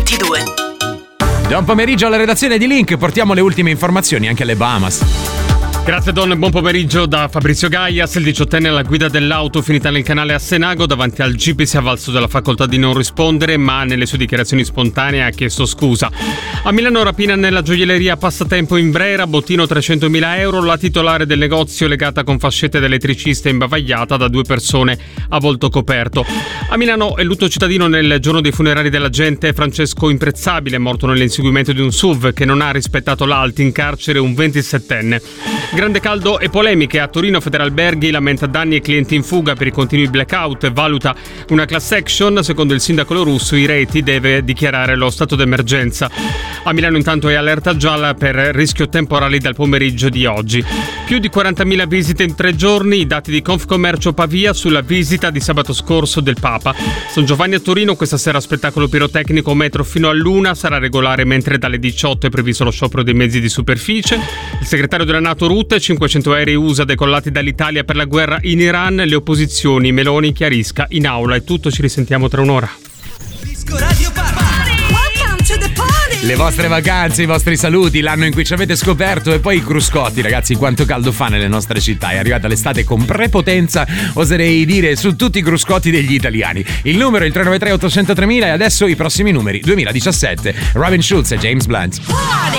22. Buon pomeriggio alla redazione di Link, portiamo le ultime informazioni anche alle Bahamas. Grazie Don, buon pomeriggio da Fabrizio Gaias. Il 18enne alla guida dell'auto finita nel canale a Senago davanti al GIP si è avvalso della facoltà di non rispondere, ma nelle sue dichiarazioni spontanee ha chiesto scusa. A Milano rapina nella gioielleria Passatempo in Brera, bottino 300.000 euro, la titolare del negozio legata con fascette d'elettricista imbavagliata da 2 persone a volto coperto. A Milano è lutto cittadino nel giorno dei funerali dell'agente Francesco Imprezzabile, morto nell'inseguimento di un SUV che non ha rispettato l'alti, in carcere un 27enne. Grande caldo e polemiche. A Torino Federalberghi lamenta danni e clienti in fuga per i continui blackout e valuta una class action. Secondo il sindaco Lorusso i reti deve dichiarare lo stato d'emergenza. A Milano intanto è allerta gialla per rischio temporali dal pomeriggio di oggi. Più di 40.000 visite in 3 giorni, i dati di Confcommercio Pavia sulla visita di sabato scorso del Papa. San Giovanni a Torino questa sera spettacolo pirotecnico metro fino all'1, sarà regolare mentre dalle 18 è previsto lo sciopero dei mezzi di superficie. Il segretario della NATO Rutte, 500 aerei USA decollati dall'Italia per la guerra in Iran, le opposizioni, Meloni chiarisca in aula. È tutto, ci risentiamo tra un'ora. Le vostre vacanze, i vostri saluti, l'anno in cui ci avete scoperto e poi i cruscotti, ragazzi, quanto caldo fa nelle nostre città. È arrivata l'estate con prepotenza, oserei dire, su tutti i cruscotti degli italiani. Il numero è il 393 800 3000 e adesso i prossimi numeri. 2017, Robin Schulz e James Blunt.